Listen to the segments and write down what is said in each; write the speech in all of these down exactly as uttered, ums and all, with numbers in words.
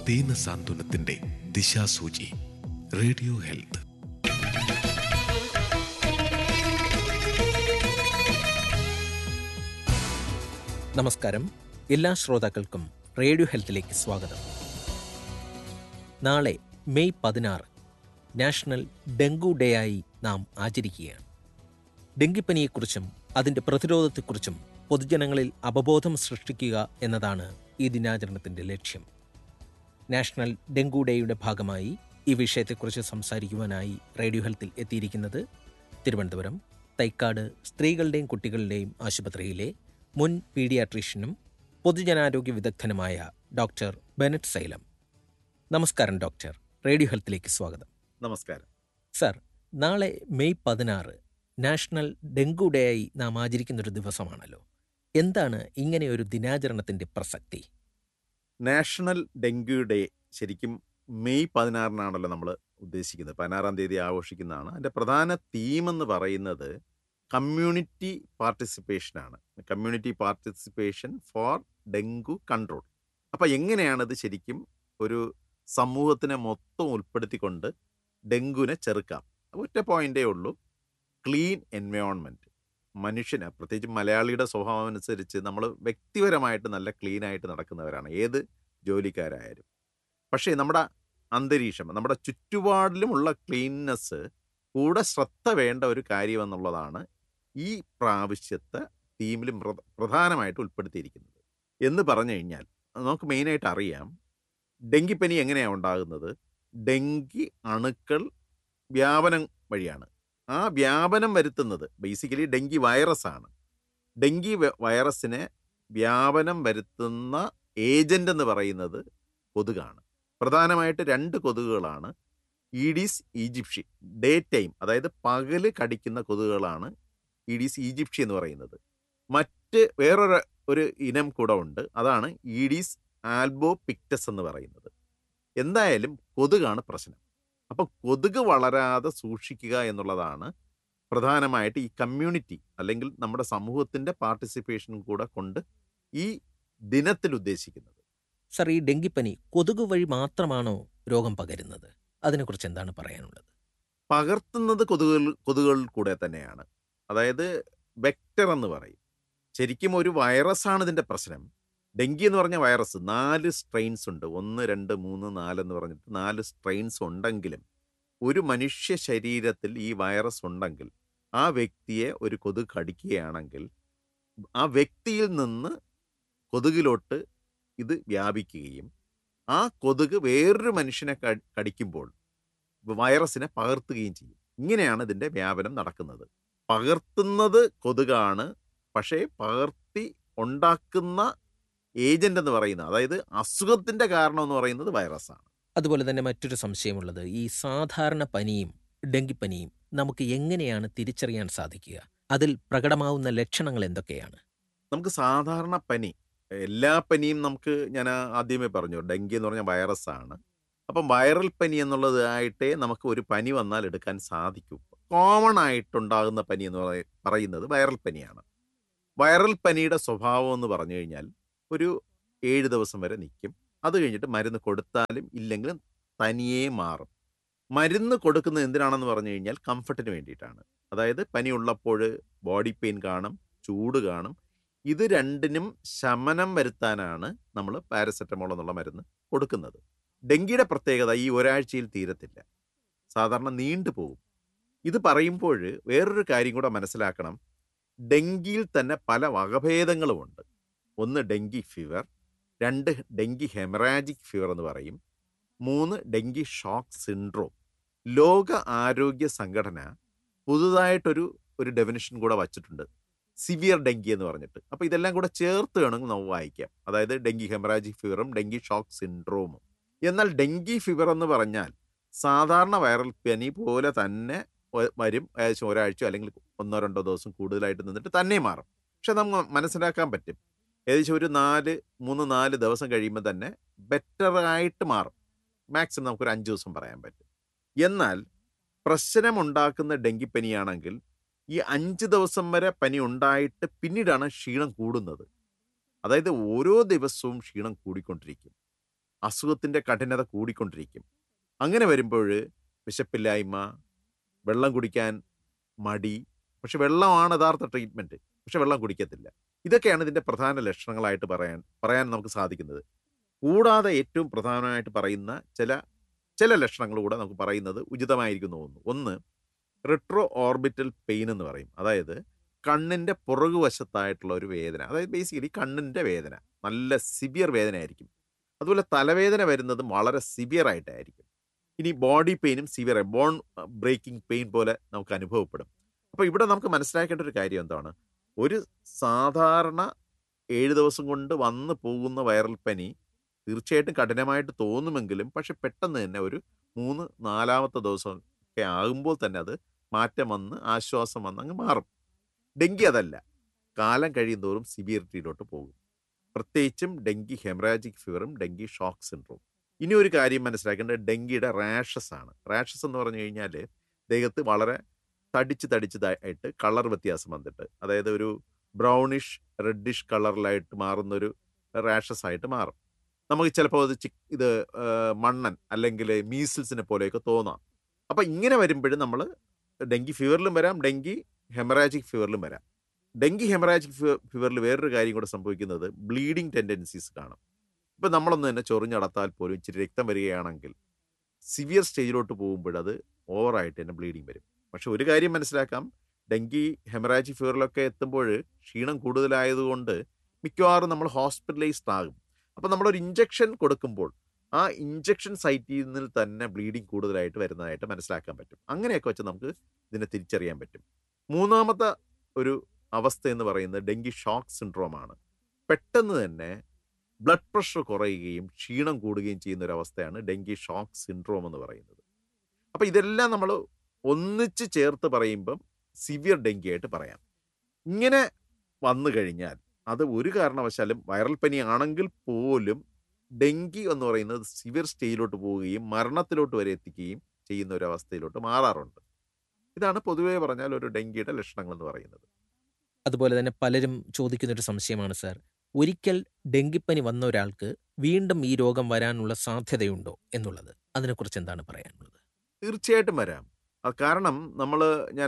ദീനസാന്ത്വനത്തിന്റെ ദിശാസൂചി. Radio health. നമസ്കാരം. എല്ലാ ശ്രോതാക്കൾക്കും റേഡിയോ ഹെൽത്തിലേക്ക് സ്വാഗതം. നാളെ മെയ് പതിനാറ് നാഷണൽ ഡെങ്കു ഡേ ആയി നാം ആചരിക്കുകയാണ്. ഡെങ്കിപ്പനിയെക്കുറിച്ചും അതിൻ്റെ പ്രതിരോധത്തെക്കുറിച്ചും പൊതുജനങ്ങളിൽ അവബോധം സൃഷ്ടിക്കുക എന്നതാണ് ഈ ദിനാചരണത്തിൻ്റെ ലക്ഷ്യം. നാഷണൽ ഡെങ്കു ഡേയുടെ ഭാഗമായി ഈ വിഷയത്തെക്കുറിച്ച് സംസാരിക്കുവാനായി റേഡിയോ ഹെൽത്തിൽ എത്തിയിരിക്കുന്നത് തിരുവനന്തപുരം തൈക്കാട് സ്ത്രീകളുടെയും കുട്ടികളുടെയും ആശുപത്രിയിലെ മുൻ പീഡിയാട്രീഷ്യനും പൊതുജനാരോഗ്യ വിദഗ്ധനുമായ ഡോക്ടർ ബെനറ്റ് സൈലം. നമസ്കാരം ഡോക്ടർ. റേഡിയോ ഹെൽത്തിലേക്ക് സ്വാഗതം. നമസ്കാരം സർ. നാളെ മെയ് പതിനാറ് നാഷണൽ ഡെങ്കു ഡേ ആയി നാം ആചരിക്കുന്നൊരു ദിവസമാണല്ലോ. എന്താണ് ഇങ്ങനെ ഒരു ദിനാചരണത്തിൻ്റെ പ്രസക്തി? നാഷണൽ ഡെങ്കു ഡേ ശരിക്കും മെയ് പതിനാറിനാണല്ലോ നമ്മൾ ഉദ്ദേശിക്കുന്നത്. പതിനാറാം തീയതി ആഘോഷിക്കുന്നതാണ്. അതിൻ്റെ പ്രധാന തീം എന്ന് പറയുന്നത് community പാർട്ടിസിപ്പേഷനാണ്. Community participation four dengue control. അപ്പം എങ്ങനെയാണിത് ശരിക്കും ഒരു സമൂഹത്തിനെ മൊത്തം ഉൾപ്പെടുത്തിക്കൊണ്ട് ഡെങ്കുവിനെ ചെറുക്കാം? ഒറ്റ പോയിൻ്റേ ഉള്ളൂ, ക്ലീൻ എൻവയോൺമെൻറ്റ്. മനുഷ്യന്, പ്രത്യേകിച്ച് മലയാളിയുടെ സ്വഭാവം അനുസരിച്ച് നമ്മൾ വ്യക്തിപരമായിട്ട് നല്ല ക്ലീനായിട്ട് നടക്കുന്നവരാണ്, ഏത് ജോലിക്കാരായാലും. പക്ഷേ നമ്മുടെ അന്തരീക്ഷം, നമ്മുടെ ചുറ്റുപാടിലുമുള്ള ക്ലീൻനെസ് കൂടെ ശ്രദ്ധ വേണ്ട ഒരു കാര്യമെന്നുള്ളതാണ് ഈ പ്രാവശ്യത്തെ തീമിലും പ്രധാനമായിട്ട് ഉൾപ്പെടുത്തിയിരിക്കുന്നത്. എന്ന് പറഞ്ഞു കഴിഞ്ഞാൽ നമുക്ക് മെയിനായിട്ട് അറിയാം ഡെങ്കിപ്പനി എങ്ങനെയാണ് ഉണ്ടാകുന്നത്. ഡെങ്കി അണുക്കൾ വ്യാപനം വഴിയാണ്. ആ വ്യാപനം വരുത്തുന്നത് ബേസിക്കലി ഡെങ്കി വൈറസാണ്. ഡെങ്കി വൈറസിനെ വ്യാപനം വരുത്തുന്ന ഏജൻ്റ് എന്ന് പറയുന്നത് കൊതുകാണ്. പ്രധാനമായിട്ട് രണ്ട് കൊതുകുകളാണ്. ഈഡിസ് ഈജിപ്ഷി, ഡേ ടൈം, അതായത് പകല് കടിക്കുന്ന കൊതുകുകളാണ് ഈഡിസ് ഈജിപ്ഷി എന്ന് പറയുന്നത്. മറ്റ് വേറൊരു ഒരു ഇനം കൂടെ ഉണ്ട്, അതാണ് ഈഡിസ് ആൽബോ പിക്ടസ് എന്ന് പറയുന്നത്. എന്തായാലും കൊതുകാണ് പ്രശ്നം. അപ്പോൾ കൊതുക് വളരാതെ സൂക്ഷിക്കുക എന്നുള്ളതാണ് പ്രധാനമായിട്ട് ഈ കമ്മ്യൂണിറ്റി അല്ലെങ്കിൽ നമ്മുടെ സമൂഹത്തിൻ്റെ പാർട്ടിസിപ്പേഷനും കൂടെ കൊണ്ട് ഈ ദിനത്തിൽ ഉദ്ദേശിക്കുന്നത്. സർ, ഈ ഡെങ്കിപ്പനി കൊതുക് വഴി മാത്രമാണോ രോഗം പകരുന്നത്? അതിനെക്കുറിച്ച് എന്താണ് പറയാനുള്ളത്? പകർത്തുന്നത് കൊതുകുകൾ കൊതുകുകളിൽ കൂടെ തന്നെയാണ്. അതായത് വെക്ടർ എന്ന് പറയും. ശരിക്കും ഒരു വൈറസാണ് ഇതിൻ്റെ പ്രശ്നം. ഡെങ്കി എന്ന് പറഞ്ഞ വൈറസ് നാല് സ്ട്രെയിൻസ് ഉണ്ട്. ഒന്ന് രണ്ട് മൂന്ന് നാല് എന്ന് പറഞ്ഞിട്ട് നാല് സ്ട്രെയിൻസ് ഉണ്ടെങ്കിലും ഒരു മനുഷ്യ ശരീരത്തിൽ ഈ വൈറസ് ഉണ്ടെങ്കിൽ ആ വ്യക്തിയെ ഒരു കൊതുക് കടിക്കുകയാണെങ്കിൽ ആ വ്യക്തിയിൽ നിന്ന് കൊതുകിലോട്ട് ഇത് വ്യാപിക്കുകയും ആ കൊതുക് വേറൊരു മനുഷ്യനെ കടിക്കുമ്പോൾ വൈറസിനെ പകർത്തുകയും ചെയ്യും. ഇങ്ങനെയാണ് ഇതിൻ്റെ വ്യാപനം നടക്കുന്നത്. പകർത്തുന്നത് കൊതുകാണ്, പക്ഷേ പകർത്തി ഉണ്ടാക്കുന്ന ഏജന്റ് എന്ന് പറയുന്നത്, അതായത് അസുഖത്തിന്റെ കാരണം എന്ന് പറയുന്നത് വൈറസാണ്. അതുപോലെ തന്നെ മറ്റൊരു സംശയമുള്ളത്, ഈ സാധാരണ പനിയും ഡെങ്കിപ്പനിയും നമുക്ക് എങ്ങനെയാണ് തിരിച്ചറിയാൻ സാധിക്കുക? അതിൽ പ്രകടമാവുന്ന ലക്ഷണങ്ങൾ എന്തൊക്കെയാണ്? നമുക്ക് സാധാരണ പനി, എല്ലാ പനിയും നമുക്ക്, ഞാൻ ആദ്യമേ പറഞ്ഞു, ഡെങ്കി എന്ന് പറഞ്ഞാൽ വൈറസാണ്. അപ്പം വൈറൽ പനി എന്നുള്ളതായിട്ടേ നമുക്ക് ഒരു പനി വന്നാൽ എടുക്കാൻ സാധിക്കൂ. കോമൺ ആയിട്ടുണ്ടാകുന്ന പനി എന്ന് പറയുന്നത് വൈറൽ പനിയാണ്. വൈറൽ പനിയുടെ സ്വഭാവം എന്ന് പറഞ്ഞു കഴിഞ്ഞാൽ ഒരു ഏഴ് ദിവസം വരെ നിൽക്കും. അത് കഴിഞ്ഞിട്ട് മരുന്ന് കൊടുത്താലും ഇല്ലെങ്കിലും തനിയെ മാറും. മരുന്ന് കൊടുക്കുന്നത് എന്തിനാണെന്ന് പറഞ്ഞു കഴിഞ്ഞാൽ കംഫർട്ടിന് വേണ്ടിയിട്ടാണ്. അതായത് പനി ഉള്ളപ്പോൾ ബോഡി പെയിൻ കാണും, ചൂട് കാണും. ഇത് രണ്ടിനും ശമനം വരുത്താനാണ് നമ്മൾ പാരസെറ്റമോൾ എന്നുള്ള മരുന്ന് കൊടുക്കുന്നത്. ഡെങ്കിയുടെ പ്രത്യേകത ഈ ഒരാഴ്ചയിൽ തീരത്തില്ല, സാധാരണ നീണ്ടു പോകും. ഇത് പറയുമ്പോൾ വേറൊരു കാര്യം കൂടെ മനസ്സിലാക്കണം. ഡെങ്കിയിൽ തന്നെ പല വകഭേദങ്ങളുമുണ്ട്. ഒന്ന് ഡെങ്കി ഫീവർ, രണ്ട് ഡെങ്കി ഹെമറാജിക് ഫീവർ എന്ന് പറയും, മൂന്ന് ഡെങ്കി ഷോക്ക് സിൻഡ്രോം. ലോക ആരോഗ്യ സംഘടന പുതുതായിട്ടൊരു ഒരു ഡെഫിനിഷൻ കൂടെ വച്ചിട്ടുണ്ട്, സിവിയർ ഡെങ്കി എന്ന് പറഞ്ഞിട്ട്. അപ്പോൾ ഇതെല്ലാം കൂടെ ചേർത്ത് വേണമെങ്കിൽ നമുക്ക് വായിക്കാം. അതായത് ഡെങ്കി ഹെമറാജിക് ഫീവറും ഡെങ്കി ഷോക്ക് സിൻഡ്രോമും. എന്നാൽ ഡെങ്കി ഫീവർ എന്ന് പറഞ്ഞാൽ സാധാരണ വൈറൽ പനി പോലെ തന്നെ വരും. ഏകദേശം ഒരാഴ്ച അല്ലെങ്കിൽ ഒന്നോ രണ്ടോ ദിവസം കൂടുതലായിട്ട് നിന്നിട്ട് തന്നെ മാറും. പക്ഷെ നമുക്ക് മനസ്സിലാക്കാൻ പറ്റും, ഏകദേശം ഒരു നാല് മൂന്ന് നാല് ദിവസം കഴിയുമ്പോൾ തന്നെ ബെറ്ററായിട്ട് മാറും. മാക്സിമം നമുക്കൊരു അഞ്ച് ദിവസം പറയാൻ പറ്റും. എന്നാൽ പ്രശ്നമുണ്ടാക്കുന്ന ഡെങ്കിപ്പനിയാണെങ്കിൽ ഈ അഞ്ച് ദിവസം വരെ പനി ഉണ്ടായിട്ട് പിന്നീടാണ് ക്ഷീണം കൂടുന്നത്. അതായത് ഓരോ ദിവസവും ക്ഷീണം കൂടിക്കൊണ്ടിരിക്കും. അസുഖത്തിൻ്റെ കഠിനത കൂടിക്കൊണ്ടിരിക്കും. അങ്ങനെ വരുമ്പോൾ വിശപ്പില്ലായ്മ, വെള്ളം കുടിക്കാൻ മടി, പക്ഷെ വെള്ളമാണ് യഥാർത്ഥ ട്രീറ്റ്മെൻറ്റ്, പക്ഷെ വെള്ളം കുടിക്കത്തില്ല. ഇതൊക്കെയാണ് ഇതിൻ്റെ പ്രധാന ലക്ഷണങ്ങളായിട്ട് പറയാൻ പറയാൻ നമുക്ക് സാധിക്കുന്നത്. കൂടാതെ ഏറ്റവും പ്രധാനമായിട്ട് പറയുന്ന ചില ചില ലക്ഷണങ്ങൾ കൂടെ നമുക്ക് പറയുന്നത് ഉചിതമായിരിക്കും തോന്നുന്നു. ഒന്ന്, റിട്രോ ഓർബിറ്റൽ പെയിൻ എന്ന് പറയും. അതായത് കണ്ണിൻ്റെ പുറകുവശത്തായിട്ടുള്ള ഒരു വേദന, അതായത് ബേസിക്കലി കണ്ണിൻ്റെ വേദന, നല്ല സിവിയർ വേദന ആയിരിക്കും. അതുപോലെ തലവേദന വരുന്നതും വളരെ സിവിയർ ആയിട്ടായിരിക്കും. ഇനി body പെയിനും severe, bone breaking pain പോലെ നമുക്ക് അനുഭവപ്പെടും. അപ്പോൾ ഇവിടെ നമുക്ക് മനസ്സിലാക്കേണ്ട ഒരു കാര്യം എന്താണ്, ഒരു സാധാരണ ഏഴ് ദിവസം കൊണ്ട് വന്നു പോകുന്ന വൈറൽ പനി തീർച്ചയായിട്ടും കഠിനമായിട്ട് തോന്നുമെങ്കിലും പക്ഷെ പെട്ടെന്ന് തന്നെ ഒരു മൂന്ന് നാലാമത്തെ ദിവസം ഒക്കെ ആകുമ്പോൾ തന്നെ അത് മാറ്റം വന്ന് ആശ്വാസം വന്ന് അങ്ങ് മാറും. ഡെങ്കി അതല്ല, കാലം കഴിയുന്തോറും സിവിയറിറ്റിയിലോട്ട് പോകും. പ്രത്യേകിച്ചും dengue haemorrhagic ഫീവറും dengue shock syndrome. ഇനി ഒരു കാര്യം മനസ്സിലാക്കേണ്ടത് ഡെങ്കിയുടെ റാഷസ് ആണ്. റാഷസ് എന്ന് പറഞ്ഞു കഴിഞ്ഞാൽ ദേഹത്ത് വളരെ തടിച്ച് തടിച്ചതായിട്ട് കളർ വ്യത്യാസം വന്നിട്ട്, അതായത് ഒരു ബ്രൗണിഷ് റെഡിഷ് കളറിലായിട്ട് മാറുന്നൊരു റാഷസ് ആയിട്ട് മാറും. നമുക്ക് ചിലപ്പോൾ അത് ചി ഇത് മണ്ണൻ അല്ലെങ്കിൽ മീസിൽസിനെ പോലെയൊക്കെ തോന്നാം. അപ്പം ഇങ്ങനെ വരുമ്പോഴും നമ്മൾ ഡെങ്കി ഫീവറിലും വരാം, ഡെങ്കി ഹെമറാജിക് ഫീവറിലും വരാം. ഡെങ്കി ഹെമറാജിക് ഫീവറിൽ വേറൊരു കാര്യം കൂടെ സംഭവിക്കുന്നത് ബ്ലീഡിങ് ടെൻഡൻസീസ് കാണും. ഇപ്പം നമ്മളൊന്ന് തന്നെ ചൊറിഞ്ഞടത്താൽ പോലും ഇച്ചിരി രക്തം വരികയാണെങ്കിൽ സിവിയർ സ്റ്റേജിലോട്ട് പോകുമ്പോഴത് ഓവറായിട്ട് തന്നെ ബ്ലീഡിങ് വരും. പക്ഷെ ഒരു കാര്യം മനസ്സിലാക്കാം, ഡെങ്കി ഹെമറാജിക് ഫീവറിലൊക്കെ എത്തുമ്പോൾ ക്ഷീണം കൂടുതലായതുകൊണ്ട് മിക്കവാറും നമ്മൾ ഹോസ്പിറ്റലൈസ്ഡ് ആകും. അപ്പം നമ്മളൊരു ഇഞ്ചക്ഷൻ കൊടുക്കുമ്പോൾ ആ ഇഞ്ചക്ഷൻ സൈറ്റിൽ നിന്ന് തന്നെ ബ്ലീഡിങ് കൂടുതലായിട്ട് വരുന്നതായിട്ട് മനസ്സിലാക്കാൻ പറ്റും. അങ്ങനെയൊക്കെ വെച്ച് നമുക്ക് ഇതിനെ തിരിച്ചറിയാൻ പറ്റും. മൂന്നാമത്തെ ഒരു അവസ്ഥ എന്ന് പറയുന്നത് ഡെങ്കി ഷോക്ക് സിൻഡ്രോമാണ്. പെട്ടെന്ന് തന്നെ ബ്ലഡ് പ്രഷർ കുറയുകയും ക്ഷീണം കൂടുകയും ചെയ്യുന്ന ഒരു അവസ്ഥയാണ് ഡെങ്കി ഷോക്ക് സിൻഡ്രോം എന്ന് പറയുന്നത്. അപ്പം ഇതെല്ലാം നമ്മൾ ഒന്നിച്ച് ചേർത്ത് പറയുമ്പം സിവിയർ ഡെങ്കി ആയിട്ട് പറയാം. ഇങ്ങനെ വന്നു കഴിഞ്ഞാൽ അത് ഒരു കാരണവശാലും വൈറൽ പനി ആണെങ്കിൽ പോലും ഡെങ്കി എന്ന് പറയുന്നത് സിവിയർ സ്റ്റേജിലോട്ട് പോവുകയും മരണത്തിലോട്ട് വരെ എത്തിക്കുകയും ചെയ്യുന്ന ഒരു അവസ്ഥയിലോട്ട് മാറാറുണ്ട്. ഇതാണ് പൊതുവേ പറഞ്ഞാൽ ഒരു ഡെങ്കിയുടെ ലക്ഷണങ്ങൾ എന്ന് പറയുന്നത്. അതുപോലെ തന്നെ പലരും ചോദിക്കുന്നൊരു സംശയമാണ് സാർ, ഒരിക്കൽ ഡെങ്കിപ്പനി വന്ന ഒരാൾക്ക് വീണ്ടും ഈ രോഗം വരാനുള്ള സാധ്യതയുണ്ടോ എന്നുള്ളത്. അതിനെക്കുറിച്ച് എന്താണ് പറയാനുള്ളത്? തീർച്ചയായിട്ടും വരാം. കാരണം നമ്മൾ ഞാൻ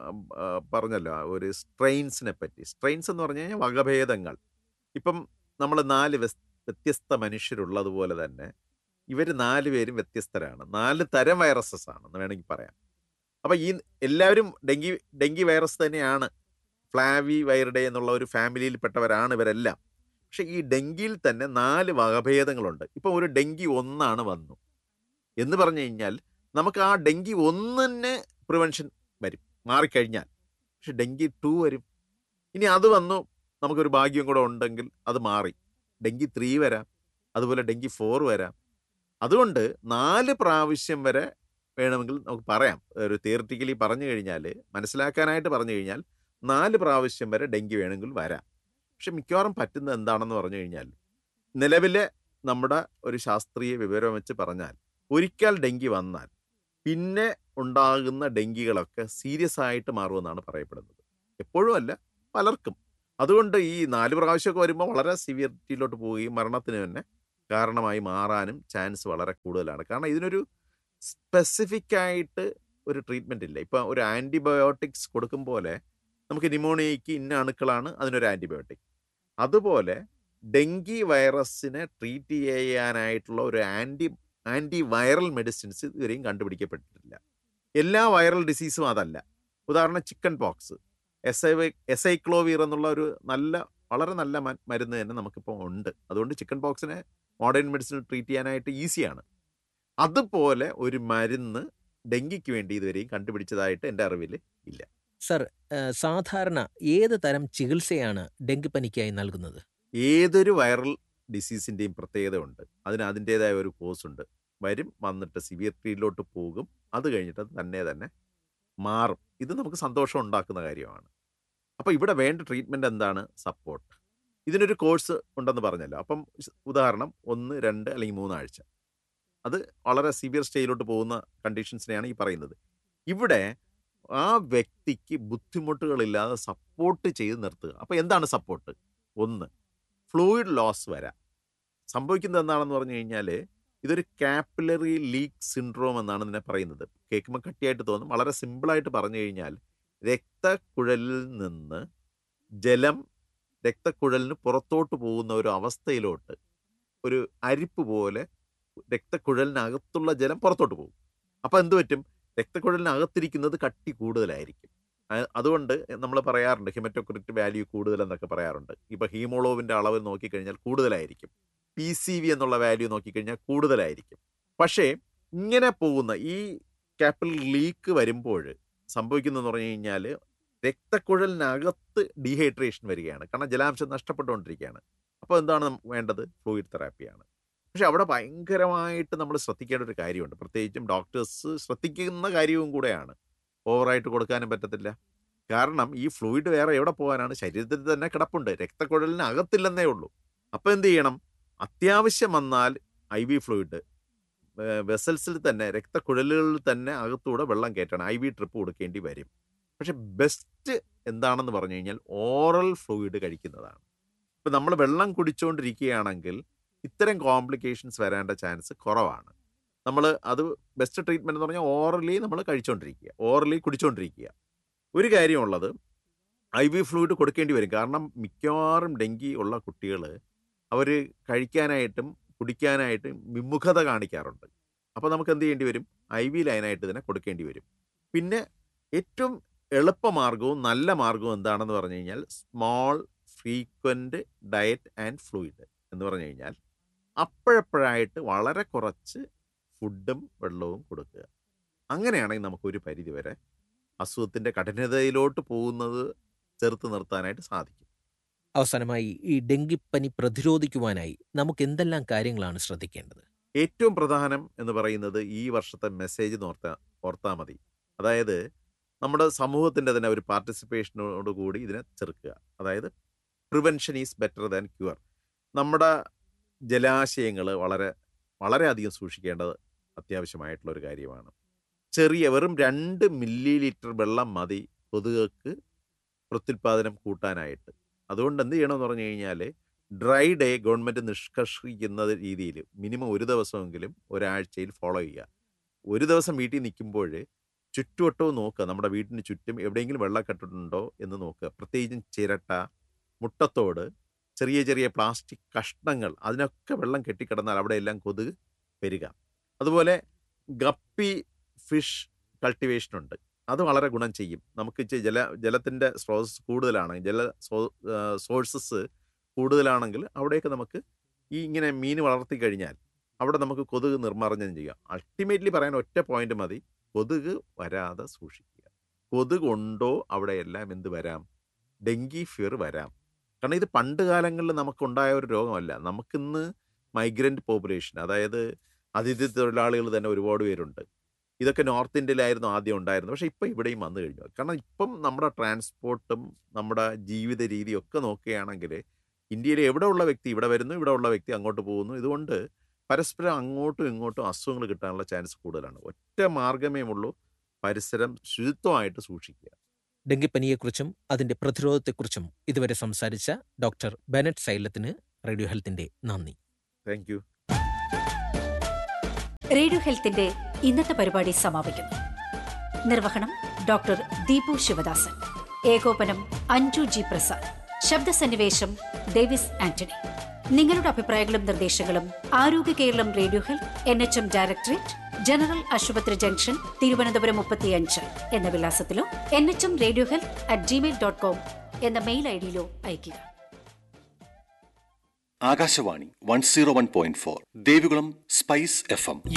പറഞ്ഞല്ലോ ഒരു സ്ട്രെയിൻസിനെ പറ്റി. സ്ട്രെയിൻസ് എന്ന് പറഞ്ഞു കഴിഞ്ഞാൽ വകഭേദങ്ങൾ. ഇപ്പം നമ്മൾ നാല് വ്യത്യസ്ത മനുഷ്യരുള്ളതുപോലെ തന്നെ ഇവർ നാല് പേരും വ്യത്യസ്തരാണ്. നാല് തരം വൈറസസ് ആണെന്ന് വേണമെങ്കിൽ പറയാം. അപ്പം ഈ എല്ലാവരും ഡെങ്കി ഡെങ്കി വൈറസ് തന്നെയാണ്, ഫ്ലാവി വൈറിഡേ എന്നുള്ള ഒരു ഫാമിലിയിൽപ്പെട്ടവരാണ് ഇവരെല്ലാം. പക്ഷെ ഈ ഡെങ്കിയിൽ തന്നെ നാല് വകഭേദങ്ങളുണ്ട്. ഇപ്പം ഒരു ഡെങ്കി ഒന്നാണ് വന്നു എന്ന് പറഞ്ഞു കഴിഞ്ഞാൽ നമുക്ക് ആ ഡെങ്കി ഒന്നിന് പ്രിവെൻഷൻ വരും മാറിക്കഴിഞ്ഞാൽ. പക്ഷെ ഡെങ്കി ടു വരും. ഇനി അത് വന്നു, നമുക്കൊരു ഭാഗ്യം കൂടെ ഉണ്ടെങ്കിൽ അത് മാറി ഡെങ്കി ത്രീ വരാം, അതുപോലെ ഡെങ്കി ഫോർ വരാം. അതുകൊണ്ട് നാല് പ്രാവശ്യം വരെ വേണമെങ്കിൽ നമുക്ക് പറയാം. ഒരു തിയറിറ്റിക്കലി പറഞ്ഞു കഴിഞ്ഞാൽ, മനസ്സിലാക്കാനായിട്ട് പറഞ്ഞു കഴിഞ്ഞാൽ നാല് പ്രാവശ്യം വരെ ഡെങ്കി വേണമെങ്കിൽ വരാം. പക്ഷെ മിക്കവാറും പറ്റുന്നത് എന്താണെന്ന് പറഞ്ഞു കഴിഞ്ഞാൽ, നിലവിലെ നമ്മുടെ ഒരു ശാസ്ത്രീയ വിവരം വെച്ച് പറഞ്ഞാൽ ഒരിക്കൽ ഡെങ്കി വന്നാൽ പിന്നെ ഉണ്ടാകുന്ന ഡെങ്കികളൊക്കെ സീരിയസ് ആയിട്ട് മാറുമെന്നാണ് പറയപ്പെടുന്നത്. എപ്പോഴും അല്ല, പലർക്കും. അതുകൊണ്ട് ഈ നാല് പ്രാവശ്യമൊക്കെ വരുമ്പോൾ വളരെ സിവിയറിറ്റിയിലോട്ട് പോവുകയും മരണത്തിന് തന്നെ കാരണമായി മാറാനും ചാൻസ് വളരെ കൂടുതലാണ്. കാരണം ഇതിനൊരു സ്പെസിഫിക് ആയിട്ട് ഒരു ട്രീറ്റ്മെൻ്റ് ഇല്ല. ഇപ്പം ഒരു ആൻറ്റിബയോട്ടിക്സ് കൊടുക്കും പോലെ നമുക്ക് ന്യൂമോണിയയ്ക്ക് ഇന്ന അണുക്കളാണ് അതിനൊരു ആൻറ്റിബയോട്ടിക്. അതുപോലെ ഡെങ്കി വൈറസിനെ ട്രീറ്റ് ചെയ്യാനായിട്ടുള്ള ഒരു ആൻറ്റി ആൻറ്റി വൈറൽ മെഡിസിൻസ് ഇതുവരെയും കണ്ടുപിടിക്കപ്പെട്ടിട്ടില്ല. എല്ലാ വൈറൽ ഡിസീസും അതല്ല. ഉദാഹരണം ചിക്കൻ പോക്സ്, എസൈ എസൈക്ലോവീർ എന്നുള്ള ഒരു നല്ല വളരെ നല്ല മരുന്ന് തന്നെ നമുക്കിപ്പോൾ ഉണ്ട്. അതുകൊണ്ട് ചിക്കൻ പോക്സിനെ മോഡേൺ മെഡിസിൻ ട്രീറ്റ് ചെയ്യാനായിട്ട് ഈസിയാണ്. അതുപോലെ ഒരു മരുന്ന് ഡെങ്കിക്ക് വേണ്ടി ഇതുവരെയും കണ്ടുപിടിച്ചതായിട്ട് എൻ്റെ അറിവിൽ ഇല്ല. സർ, സാധാരണ ഏത് തരം ചികിത്സയാണ് ഡെങ്കിപ്പനിക്കായി നൽകുന്നത്? ഏതൊരു വൈറൽ ഡിസീസിൻ്റെയും പ്രത്യേകത ഉണ്ട്. അതിന് അതിൻ്റേതായ ഒരു കോഴ്സ് ഉണ്ട്. വരും, വന്നിട്ട് സിവിയറിറ്റിയിലോട്ട് പോകും, അത് കഴിഞ്ഞിട്ട് അത് തന്നെ തന്നെ മാറും. ഇത് നമുക്ക് സന്തോഷം ഉണ്ടാക്കുന്ന കാര്യമാണ്. അപ്പോൾ ഇവിടെ വേണ്ട ട്രീറ്റ്മെൻറ്റ് എന്താണ്? സപ്പോർട്ട്. ഇതിനൊരു കോഴ്സ് ഉണ്ടെന്ന് പറഞ്ഞല്ലോ. അപ്പം ഉദാഹരണം ഒന്ന് രണ്ട് അല്ലെങ്കിൽ മൂന്നാഴ്ച, അത് വളരെ സിവിയർ സ്റ്റേജിലോട്ട് പോകുന്ന കണ്ടീഷൻസിനെയാണ് ഈ പറയുന്നത്. ഇവിടെ ആ വ്യക്തിക്ക് ബുദ്ധിമുട്ടുകളില്ലാതെ സപ്പോർട്ട് ചെയ്ത് നിർത്തുക. അപ്പോൾ എന്താണ് സപ്പോർട്ട്? ഒന്ന്, ഫ്ലൂയിഡ് ലോസ് വരാം. സംഭവിക്കുന്നത് എന്താണെന്ന് പറഞ്ഞു കഴിഞ്ഞാൽ ഇതൊരു കാപ്പിലറി ലീക്ക് സിൻഡ്രോം എന്നാണ് ഇതിനെ പറയുന്നത്. കേൾക്കുമ്പോൾ കട്ടിയായിട്ട് തോന്നും. വളരെ സിമ്പിളായിട്ട് പറഞ്ഞു കഴിഞ്ഞാൽ രക്തക്കുഴലിൽ നിന്ന് ജലം രക്തക്കുഴലിന് പുറത്തോട്ട് പോകുന്ന ഒരു അവസ്ഥയിലോട്ട് ഒരു അരിപ്പ് പോലെ രക്തക്കുഴലിനകത്തുള്ള ജലം പുറത്തോട്ട് പോകും. അപ്പോൾ എന്ത് പറ്റും? രക്തക്കുഴലിനകത്തിരിക്കുന്നത് കട്ടി കൂടുതലായിരിക്കും. അ- അതുകൊണ്ട് നമ്മൾ പറയാറുണ്ട് ഹിമറ്റോക്രിറ്റ് വാല്യൂ കൂടുതലെന്നൊക്കെ പറയാറുണ്ട്. ഇപ്പോൾ ഹീമോളോവിൻ്റെ അളവ് നോക്കിക്കഴിഞ്ഞാൽ കൂടുതലായിരിക്കും. പി സി വി എന്നുള്ള വാല്യൂ നോക്കിക്കഴിഞ്ഞാൽ കൂടുതലായിരിക്കും. പക്ഷേ ഇങ്ങനെ പോകുന്ന ഈ കാപ്പിലറി ലീക്ക് വരുമ്പോൾ സംഭവിക്കുന്നതെന്ന് പറഞ്ഞു കഴിഞ്ഞാൽ രക്തക്കുഴലിനകത്ത് ഡീഹൈഡ്രേഷൻ വരികയാണ്. കാരണം ജലാംശം നഷ്ടപ്പെട്ടുകൊണ്ടിരിക്കുകയാണ്. അപ്പോൾ എന്താണ് നമുക്ക് വേണ്ടത്? ഫ്ലൂയിഡ് തെറാപ്പിയാണ്. പക്ഷെ അവിടെ ഭയങ്കരമായിട്ട് നമ്മൾ ശ്രദ്ധിക്കേണ്ട ഒരു കാര്യമുണ്ട്. പ്രത്യേകിച്ചും ഡോക്ടേഴ്സ് ശ്രദ്ധിക്കുന്ന കാര്യവും കൂടെയാണ്. ഓവറായിട്ട് കൊടുക്കാനും പറ്റത്തില്ല. കാരണം ഈ ഫ്ലൂയിഡ് വേറെ എവിടെ പോകാനാണ്? ശരീരത്തിൽ തന്നെ കിടപ്പുണ്ട്, രക്തക്കുഴലിനകത്തില്ലെന്നേ ഉള്ളൂ. അപ്പോൾ എന്ത് ചെയ്യണം? അത്യാവശ്യം വന്നാൽ ഐ വി ഫ്ലൂയിഡ് വെസൽസിൽ തന്നെ രക്തക്കുഴലുകളിൽ തന്നെ അകത്തൂടെ വെള്ളം കയറ്റണം. ഐ വി ട്രിപ്പ് കൊടുക്കേണ്ടി വരും. പക്ഷെ ബെസ്റ്റ് എന്താണെന്ന് പറഞ്ഞു കഴിഞ്ഞാൽ ഓറൽ ഫ്ലൂയിഡ് കഴിക്കുന്നതാണ്. ഇപ്പം നമ്മൾ വെള്ളം കുടിച്ചുകൊണ്ടിരിക്കുകയാണെങ്കിൽ ഇത്തരം കോംപ്ലിക്കേഷൻസ് വരേണ്ട ചാൻസ് കുറവാണ്. നമ്മൾ അത് ബെസ്റ്റ് ട്രീറ്റ്മെൻറ്റ് എന്ന് പറഞ്ഞാൽ ഓറലി നമ്മൾ കഴിച്ചുകൊണ്ടിരിക്കുക, ഓറലി കുടിച്ചുകൊണ്ടിരിക്കുക. ഒരു കാര്യമുള്ളത്, ഐ വി ഫ്ലൂയിഡ് കൊടുക്കേണ്ടി വരും. കാരണം മിക്കവാറും ഡെങ്കി ഉള്ള കുട്ടികൾ അവർ കഴിക്കാനായിട്ടും കുടിക്കാനായിട്ടും വിമുഖത കാണിക്കാറുണ്ട്. അപ്പോൾ നമുക്ക് എന്ത് ചെയ്യേണ്ടി വരും? ഐ വി ലൈനായിട്ട് തന്നെ കൊടുക്കേണ്ടി വരും. പിന്നെ ഏറ്റവും എളുപ്പമാർഗവും നല്ല മാർഗവും എന്താണെന്ന് പറഞ്ഞു കഴിഞ്ഞാൽ small frequent diet and fluid എന്ന് പറഞ്ഞു കഴിഞ്ഞാൽ അപ്പോഴപ്പോഴായിട്ട് വളരെ കുറച്ച് ഫുഡും വെള്ളവും കൊടുക്കുക. അങ്ങനെയാണെങ്കിൽ നമുക്കൊരു പരിധിവരെ അസുഖത്തിൻ്റെ കഠിനതയിലോട്ട് പോകുന്നത് ചെറുത്ത് നിർത്താനായിട്ട് സാധിക്കും. അവസാനമായി ഈ ഡെങ്കിപ്പനി പ്രതിരോധിക്കുവാനായി നമുക്ക് എന്തെല്ലാം കാര്യങ്ങളാണ് ശ്രദ്ധിക്കേണ്ടത്? ഏറ്റവും പ്രധാനം എന്ന് പറയുന്നത് ഈ വർഷത്തെ മെസ്സേജ് ഓർത്താ ഓർത്താൽ മതി. അതായത് നമ്മുടെ സമൂഹത്തിൻ്റെ തന്നെ ഒരു പാർട്ടിസിപ്പേഷനോട് കൂടി ഇതിനെ ചെറുക്കുക. അതായത് prevention is better than cure. നമ്മുടെ ജലാശയങ്ങൾ വളരെ വളരെയധികം സൂക്ഷിക്കേണ്ടത് അത്യാവശ്യമായിട്ടുള്ള ഒരു കാര്യമാണ്. ചെറിയ വെറും രണ്ട് മില്ലി ലിറ്റർ വെള്ളം മതി കൊതുകൾക്ക് പ്രത്യുൽപാദനം കൂട്ടാനായിട്ട്. അതുകൊണ്ട് എന്ത് ചെയ്യണമെന്ന് പറഞ്ഞു കഴിഞ്ഞാൽ ഡ്രൈ ഡേ ഗവൺമെൻറ് നിഷ്കർഷിക്കുന്ന രീതിയിൽ മിനിമം ഒരു ദിവസമെങ്കിലും ഒരാഴ്ചയിൽ ഫോളോ ചെയ്യുക. ഒരു ദിവസം വീട്ടിൽ നിൽക്കുമ്പോൾ ചുറ്റുവട്ടവും നോക്കുക. നമ്മുടെ വീടിന് ചുറ്റും എവിടെയെങ്കിലും വെള്ളക്കെട്ടുണ്ടോ എന്ന് നോക്കുക. പ്രത്യേകിച്ചും ചിരട്ട, മുട്ടത്തോട്, ചെറിയ ചെറിയ പ്ലാസ്റ്റിക് കഷ്ണങ്ങൾ, അതിനൊക്കെ വെള്ളം കെട്ടിക്കിടന്നാൽ അവിടെയെല്ലാം കൊതുക് വരിക. അതുപോലെ ഗപ്പി ഫിഷ് കൾട്ടിവേഷനുണ്ട്. അത് വളരെ ഗുണം ചെയ്യും. നമുക്ക് ഇച്ചിരി ജല ജലത്തിൻ്റെ സ്രോതസ് കൂടുതലാണെങ്കിൽ, ജല സോഴ്സസ് കൂടുതലാണെങ്കിൽ അവിടെയൊക്കെ നമുക്ക് ഈ ഇങ്ങനെ മീൻ വളർത്തി കഴിഞ്ഞാൽ അവിടെ നമുക്ക് കൊതുക് നിർമ്മാർജ്ജനം ചെയ്യാം. അൾട്ടിമേറ്റ്ലി പറയാൻ ഒറ്റ പോയിന്റ് മതി: കൊതുക് വരാതെ സൂക്ഷിക്കുക. കൊതുക് ഉണ്ടോ അവിടെയെല്ലാം എന്ത് വരാം? ഡെങ്കി ഫീവർ വരാം. കാരണം ഇത് പണ്ട് കാലങ്ങളിൽ നമുക്കുണ്ടായ ഒരു രോഗമല്ല. നമുക്കിന്ന് മൈഗ്രൻ്റ് പോപ്പുലേഷൻ, അതായത് അതിഥി തൊഴിലാളികൾ തന്നെ ഒരുപാട് പേരുണ്ട്. ഇതൊക്കെ നോർത്ത് ഇന്ത്യയിലായിരുന്നു ആദ്യം ഉണ്ടായിരുന്നത്. പക്ഷേ ഇപ്പം ഇവിടെയും വന്നു കഴിഞ്ഞു. കാരണം ഇപ്പം നമ്മുടെ ട്രാൻസ്പോർട്ടും നമ്മുടെ ജീവിത രീതിയൊക്കെ നോക്കുകയാണെങ്കിൽ ഇന്ത്യയിൽ എവിടെ ഉള്ള വ്യക്തി ഇവിടെ വരുന്നു, ഇവിടെ ഉള്ള വ്യക്തി അങ്ങോട്ട് പോകുന്നു. ഇതുകൊണ്ട് പരസ്പരം അങ്ങോട്ടും ഇങ്ങോട്ടും അസുഖങ്ങൾ കിട്ടാനുള്ള ചാൻസ് കൂടുതലാണ്. ഒറ്റ മാർഗമേ ഉള്ളൂ: പരിസരം ശുചിത്വമായിട്ട് സൂക്ഷിക്കുക. ഡെങ്കിപ്പനിയെക്കുറിച്ചും അതിന്റെ പ്രതിരോധത്തെക്കുറിച്ചും ഇതുവരെ സംസാരിച്ച ഡോക്ടർ ബെനറ്റ് സൈലത്തിന് റേഡിയോ ഹെൽത്തിന്റെ നന്ദി. Thank you. റേഡിയോ ഹെൽത്തിന്റെ ഇന്നത്തെ പരിപാടി സമാപിക്കുന്നു. നിർവഹണം ഡോക്ടർ ദീപു ശിവദാസൻ. ഏകോപനം അഞ്ജു ജി പ്രസാദ്. ശബ്ദസന്നിവേശം ഡേവിസ് ആന്റണി. നിങ്ങളുടെ അഭിപ്രായങ്ങളും നിർദ്ദേശങ്ങളും ആരോഗ്യ Keralam radio health N H M directorate, general ആശുപത്രി ജംഗ്ഷൻ, തിരുവനന്തപുരം മുപ്പത്തിയഞ്ച് എന്ന വിലാസത്തിലോ N H M radio health at Gmail dot com എന്ന മെയിൽ ഐ ഡിയിലോ അയയ്ക്കുക. Akashvani one zero one point four Devikulam spice F M.